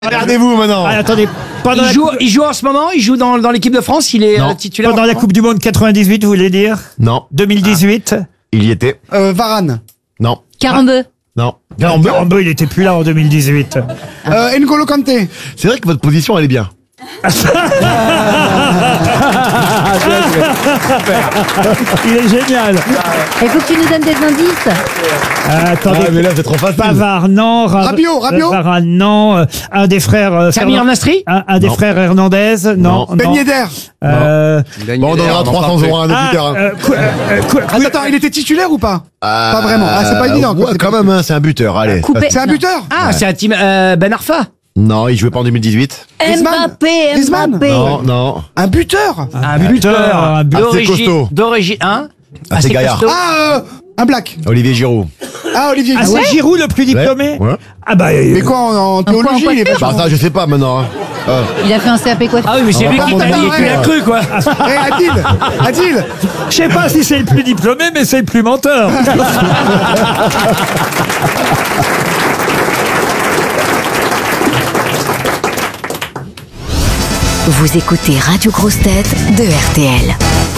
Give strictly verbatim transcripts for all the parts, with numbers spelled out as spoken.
Regardez-vous maintenant. Ah, attendez, pendant Il la joue, coupe- il joue en ce moment, il joue dans, dans l'équipe de France, il est Non. euh, titulaire. pendant en la ce moment Coupe du Monde quatre-vingt-dix-huit, vous voulez dire Non. deux mille dix-huit Il y était. Euh, Varane. Non. Carambeu. Non. Carambeu, il était plus là en deux mille dix-huit. Euh, N'Golo Kanté. C'est vrai que votre position, elle est bien. Il est génial. Il faut que tu nous donnes des indices. Ah, attendez, Ah, mais là, c'est trop facile. Pavard, non. Ra- Rabiot, Rabiot. euh, Varane, non. Euh, Un des frères... euh, Samir Fernand- Nasri un, un des Non. frère Hernandez, non. Non. non. Ben Yedder. Euh, Bon, on donnera trois cents euros à un ah, auditeur. hein. euh, quoi- euh, quoi- Attends, attends, il était titulaire ou pas Pas vraiment. Ah, c'est pas évident. quoi. Ouais, C'est quand pas- même, hein, c'est un buteur. Allez. Coupé. C'est un buteur. Ah, c'est un team euh, Ben Arfa. Non, il jouait pas en deux mille dix-huit. Griezmann. Mbappé, Griezmann. Mbappé. Non, non. Un buteur. Un buteur, un buteur. Assez costaud. D'origine, d'origine, hein Assez gaillard. costaud. Ah, euh, un black. Olivier Giroud. Ah, Olivier Ah, Giroud. c'est Giroud le plus diplômé Ouais. Ah bah... euh, Mais quoi, en, en théologie, quoi, il est quoi, vachement- Bah, ça, je sais pas maintenant. hein. Euh, Il a fait un C A P coiffure. Ah oui, mais c'est On lui va qui pas t'a dit, monter, tu ouais. l'as cru, quoi. Eh, Adil, Adil. Je sais pas si c'est le plus diplômé, mais c'est le plus menteur. Vous écoutez Radio Grosse Tête de R T L.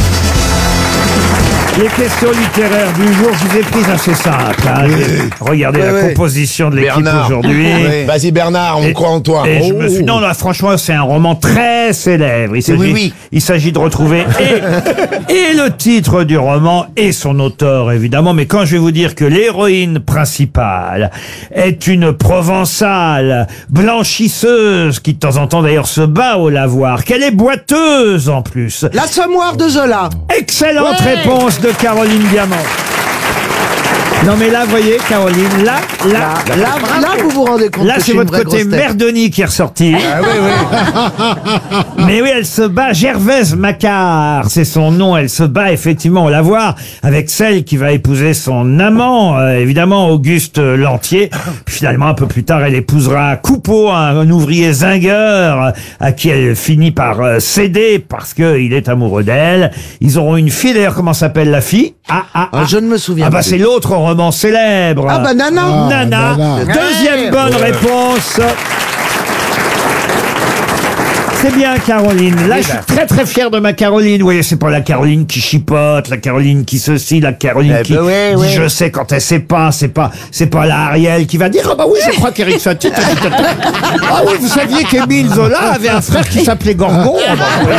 Les questions littéraires du jour, je vous ai prises assez simples. hein. Regardez Oui, la oui. composition de l'équipe Bernard. aujourd'hui. Oui. Vas-y, Bernard, on Et- croit en toi. Et je Oh. me suis... Non, là, franchement, c'est un roman très célèbre. Il s'agit, Oui, oui. il s'agit de retrouver et, et le titre du roman et son auteur, évidemment. Mais quand je vais vous dire que l'héroïne principale est une Provençale blanchisseuse qui, de temps en temps, d'ailleurs, se bat au lavoir, qu'elle est boiteuse en plus. L'Assommoir de Zola. Excellente réponse de Caroline Diamant. Non mais là, vous voyez, Caroline, là, là, Là, là, là, vous vous rendez compte là, que je c'est suis une votre vraie côté grosse tête. Merdoni qui est ressorti. Ah oui, oui. Mais oui, elle se bat, Gervaise Macquart, c'est son nom, elle se bat effectivement au lavoir avec celle qui va épouser son amant, euh, évidemment Auguste Lantier. Puis finalement, un peu plus tard, elle épousera Coupeau, un, un ouvrier zingueur, à qui elle finit par euh, céder parce qu'il est amoureux d'elle. Ils auront une fille, d'ailleurs, comment s'appelle la fille? Ah, ah, Ah, je ne me souviens Ah bah plus. c'est l'autre roman célèbre. Ah bah Nana. Ah, Nana. Nana. Deuxième bonne réponse. C'est bien, Caroline. Là, je suis très très fier de ma Caroline. Vous voyez, c'est pas la Caroline qui chipote, la Caroline qui ceci, la Caroline Eh qui ben ouais, dit ouais. je sais quand elle sait pas. C'est pas, c'est pas la Ariel qui va dire ah bah oui, je crois qu'Éric Satie. t'a dit, t'a dit. Ah oui, vous saviez qu'Émile Zola avait un frère qui s'appelait Gorgon. Ah bah, oui.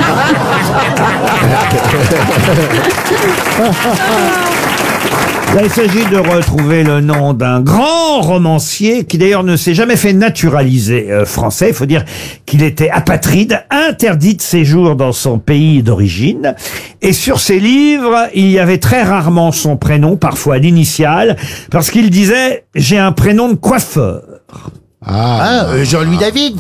Là, il s'agit de retrouver le nom d'un grand romancier qui d'ailleurs ne s'est jamais fait naturaliser euh, français. Il faut dire qu'il était apatride, interdit de séjour dans son pays d'origine. Et sur ses livres, il y avait très rarement son prénom, parfois l'initiale, parce qu'il disait « j'ai un prénom de coiffeur ». Ah, euh, Jean-Louis David.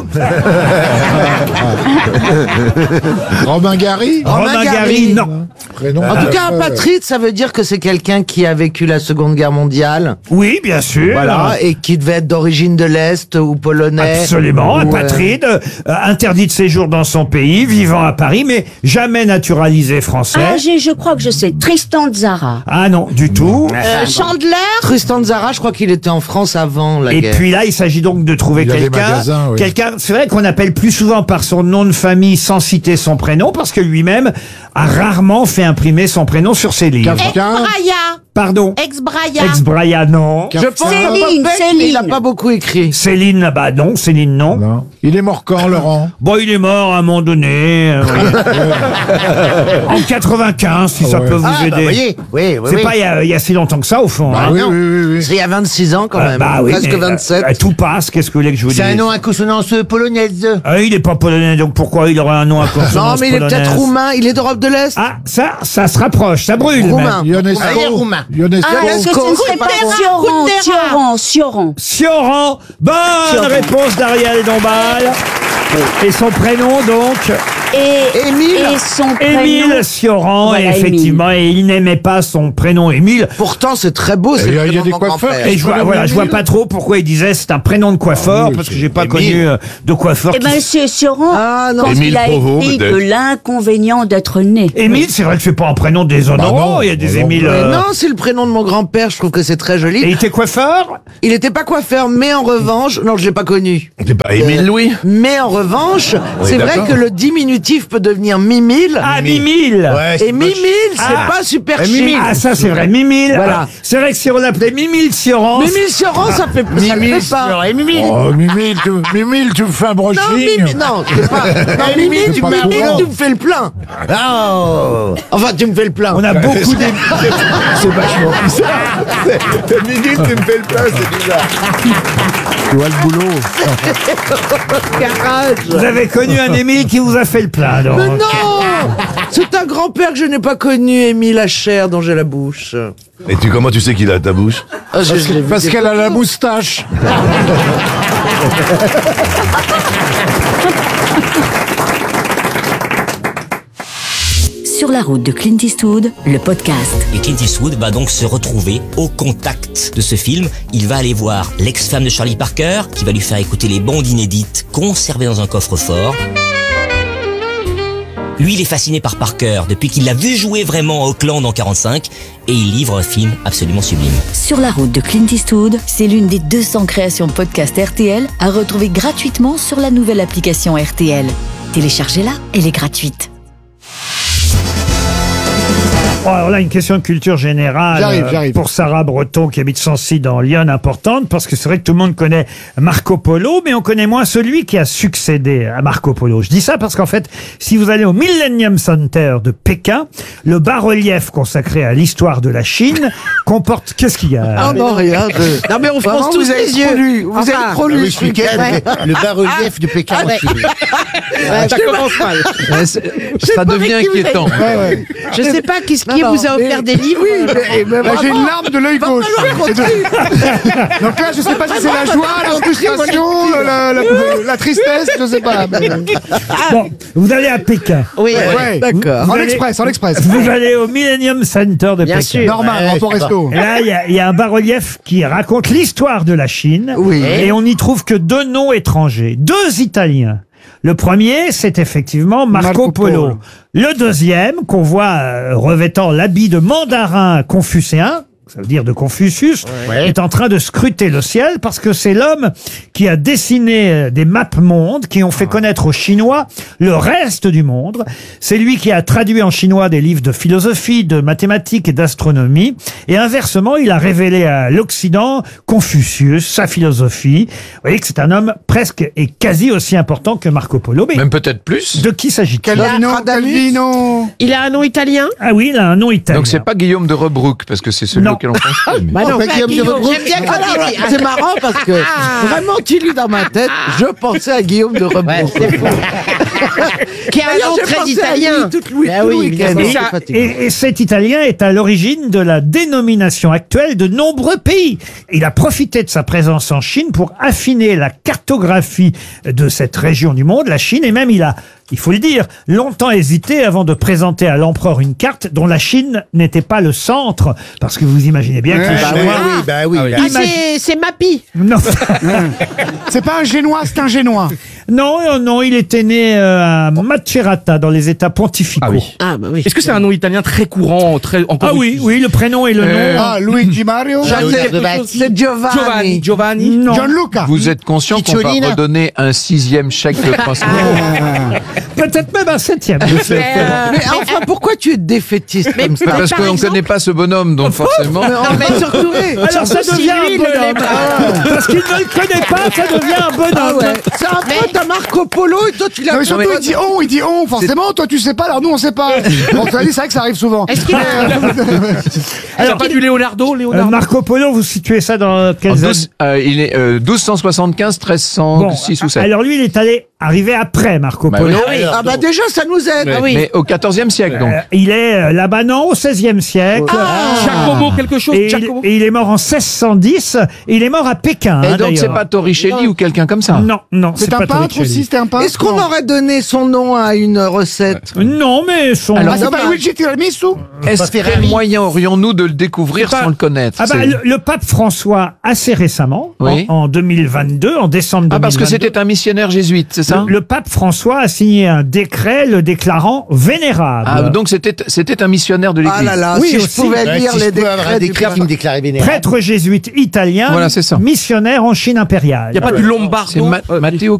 Romain Gary. Romain Romain Gary. Gary, non. Prénom. En tout cas, un patride, ça veut dire que c'est quelqu'un qui a vécu la Seconde Guerre mondiale. Oui, bien sûr. Voilà, et qui devait être d'origine de l'Est ou polonais. Absolument, ou, euh, apatride, euh, interdit de séjour dans son pays, vivant à Paris, mais jamais naturalisé français. Ah, j'ai- je crois que je sais. Tristan Tzara. Ah non, du tout. Euh, Chandler. Tristan Tzara, je crois qu'il était en France avant la Et guerre. puis là, il s'agit donc de trouver Il y a des quelqu'un, magasins, oui. quelqu'un. C'est vrai qu'on appelle plus souvent par son nom de famille sans citer son prénom, parce que lui-même a rarement fait imprimer son prénom sur ses livres. Kafka. Ex-Braya. Pardon. Ex-Braya. Ex-Braya, non. Je pense Céline, à Popek, Céline. mais il a pas beaucoup écrit. Céline, bah non, Céline, non. Non. Il est mort quand, Laurent? Bon, il est mort à un moment donné. euh, en quatre-vingt-quinze, si ça Ouais. peut vous Ah, aider. bah, voyez, oui, oui, C'est oui. pas il y, a, il y a si longtemps que ça, au fond. Ah hein. oui, non. oui, oui, oui. C'est il y a vingt-six ans quand Euh, même. bah oui, Presque mais, vingt-sept. euh, tout passe, qu'est-ce que vous voulez que je vous dise? C'est un nom à consonance polonaise. Ah, il est pas polonais, donc pourquoi il aurait un nom à consonance Non, mais il est peut-être polonaise roumain. Il est d'Europe de l'Est. Ah, ça, ça se rapproche, ça brûle. Roumain. même. Ionesco. Ah, il est roumain. Ionesco. Ah, est-ce que ce ne serait pas Sioran, Sioran, Sioran. Sioran, bonne réponse d'Ariel Dombal. Et son prénom, donc, Et, Émile et son prénom. Émile Sioran, Voilà, effectivement, et il n'aimait pas son prénom Émile. Pourtant, c'est très beau, c'est Il y a- le il y a prénom des de mon coiffeurs. grand-père. Et je vois, voilà, je vois pas trop pourquoi il disait c'est un prénom de coiffeur, parce que j'ai pas connu euh, de coiffeur Eh qui... ben, c'est Sioran, Ah, non. quand Émile il a Provost, écrit peut-être. de l'inconvénient d'être né. Émile, c'est vrai que c'est pas un prénom déshonorant, Bah non, il y a des bah non. Émiles... Mais euh, non, c'est le prénom de mon grand-père, je trouve que c'est très Et joli. il était coiffeur? Il était pas coiffeur, mais en revanche, non, je l'ai pas connu. C'est pas Émile Louis. Mais en revanche, c'est vrai d'accord. que le diminutif peut devenir Mimile. Ah, Mimile. Ouais, c'est Et moche. Mimile, c'est Ah. pas super Ah, chic. Mimile. Ah, ça c'est vrai, Mimile. Voilà. Ah, c'est vrai que si on l'appelait Mimile Sioran... Mimile Sioran, ça fait, ça le fait pas. Oh, Mimile, tu, Mimile, tu me fais un brushing. Non, Mimile, non, c'est pas. Non, Mimile, tu, pas Mimile, courant. tu me fais le plein. Oh. Enfin, tu me fais le plein. On a beaucoup d'Émiles. C'est vachement bizarre. C'est minute, tu me fais le plein, c'est bizarre. Tu vois le boulot. Garage. Vous avez connu un Émile qui vous a fait le plein, donc. Mais non. C'est un grand-père que je n'ai pas connu, Émile Hacher, dont j'ai la bouche. Et tu, comment tu sais qu'il a ta bouche? Ah, je- je l'ai vu Parce des qu'elle a la photos. moustache. Sur la route de Clint Eastwood, le podcast. Et Clint Eastwood va donc se retrouver au contact de ce film. Il va aller voir l'ex-femme de Charlie Parker, qui va lui faire écouter les bandes inédites conservées dans un coffre-fort. Lui, il est fasciné par Parker depuis qu'il l'a vu jouer vraiment à Auckland en quarante-cinq, et il livre un film absolument sublime. Sur la route de Clint Eastwood, c'est l'une des deux cents créations podcast R T L à retrouver gratuitement sur la nouvelle application R T L. Téléchargez-la, elle est gratuite. Bon, alors là, une question de culture générale J'arrive, euh, j'arrive. pour Sarah Breton qui habite Sancy dans Lyon, importante, parce que c'est vrai que tout le monde connaît Marco Polo, mais on connaît moins celui qui a succédé à Marco Polo. Je dis ça parce qu'en fait, si vous allez au Millennium Center de Pékin, le bas-relief consacré à l'histoire de la Chine comporte... Qu'est-ce qu'il y a Ah non, rien. je- Non mais on Vraiment, France tous vous avez les trop yeux. lu. Vous avez trop lu ce week-end. Le bas-relief de Pékin. Ça commence mal. Ça devient inquiétant. Ouais, ouais. Je sais pas qui, qui Non, vous a non, offert mais- des livres. Oui, mais, mais Là, j'ai vraiment, une larme de l'œil gauche. Et de- Donc là, je sais pas si c'est la joie, la frustration, la, la, la tristesse, je sais pas. mais- Bon, vous allez à Pékin. Oui, Ouais. d'accord. Vous En allez- express, en express. Vous allez au Millennium Center de Bien Pékin. sûr. Normal, rapport resto. Et là, il y a- il y, a un bas-relief qui raconte l'histoire de la Chine. Oui. Et on n'y trouve que deux noms étrangers. Deux Italiens. Le premier, c'est effectivement Marco, Marco Polo. Polo. Le deuxième, qu'on voit euh, revêtant l'habit de mandarin confucéen, ça veut dire de Confucius, est en train de scruter le ciel parce que c'est l'homme qui a dessiné euh, des maps mondes qui ont fait connaître aux Chinois le reste du monde. C'est lui qui a traduit en chinois des livres de philosophie, de mathématiques et d'astronomie. Et inversement, il a révélé à l'Occident Confucius, sa philosophie. Vous voyez que c'est un homme presque et quasi aussi important que Marco Polo. Mais Même peut-être plus. de qui s'agit-il? Calvino, Radamus. Calvino. Il a un nom italien. Ah oui, il a un nom italien. Donc c'est pas Guillaume de Rebrouck, parce que c'est celui Non. auquel on pense. mais- Bah non, Enfin, Guillaume de Guillaume, Rebrouck. j'aime bien quand Ah, il non, c'est marrant parce que vraiment, tu lis dans ma tête, je pensais à Guillaume de Rebrouck. Ouais, c'est fou. Qui a un D'ailleurs, nom j'ai très pensé à lui italien. toute le- Bah tout oui, le week-end. évidemment. C'est Et, fatigant. et- et cet Italien est à l'origine de la dénomination actuelle de nombreux pays. Il a profité de sa présence en Chine pour affiner la cartographie de cette région du monde, la Chine, et même il a, il faut le dire, longtemps hésité avant de présenter à l'empereur une carte dont la Chine n'était pas le centre, parce que vous imaginez bien que les bah Chinois... oui, bah oui. bah Ah, Imagine- c'est- c'est Mappy. Non, C'est pas un génois, c'est un génois. non, non, non, il était né euh, à Macerata, dans les États pontificaux. Ah oui. Ah bah oui. Est-ce que c'est un nom italien très courant, très encore Ah oui, oui, le prénom et le Euh, nom. Ah, Luigi Mario. Jacques, Giovanni. c'est- C'est Giovanni. Giovanni, Giovanni. Non. Gianluca. Vous êtes conscient qu'on va Picciolina. redonner un sixième chèque de trois cents euros? Peut-être même un septième. Mais, euh, Mais enfin, pourquoi tu es défaitiste comme ça Mais parce par qu'on ne exemple- connaît pas ce bonhomme, donc forcément. Non, mais surtout, Alors ça Si devient un lui, il ne bonhomme. l'est pas. Parce qu'il ne le connaît pas, ça devient un bonhomme. ah ouais. C'est un pote à Marco Polo et toi tu l'as Non, mais surtout, pas- il dit on, il dit on. Forcément, toi, tu sais pas, alors nous, on sait pas. Bon, tu as dit, c'est vrai que ça arrive souvent. Est-ce qu'il a- Alors pas du Leonardo, Euh, Leonardo. Marco Polo, vous situez ça dans En quelle zone? douze, euh, il est euh, douze cent soixante-quinze, treize cent six ou sept. alors lui, il est allé arriver après Marco Bah Polo. oui. Ah bah déjà, ça nous aide. Mais, Ah oui. mais au quatorzième siècle, donc. Euh, il est euh, là-bas, non, au seizième siècle. Ah, Giacomo quelque chose, Et il, Giacomo. et il est mort en seize cent dix. Et il est mort à Pékin. Et hein, donc, c'est d'ailleurs. pas Torricelli ou quelqu'un comme ça? Non, non, C'est un pas peintre Torricelli. aussi, c'était un peintre. Est-ce qu'on Non. aurait donné son nom à une recette? Non, mais son. Alors, Ah, c'est pas Luigi Tiramisu? Est-ce quel moyen aurions-nous de le découvrir C'est pas- sans le connaître? Ah bah, C'est- le, le pape François, assez récemment, Oui. en, en deux mille vingt-deux, en décembre Ah, parce que deux mille vingt-deux, c'était un missionnaire jésuite, c'est ça? le, le pape François a signé un décret le déclarant vénérable. Ah, donc c'était, c'était un missionnaire de l'église. Ah là là, Oui, si aussi. je pouvais Ouais, lire si je les pouvais avoir un décrets du décret qui me déclarait vénérable. Prêtre jésuite italien, Voilà, c'est ça. missionnaire en Chine impériale. Il n'y a pas du Lombardo. C'est Ma- euh, Matteo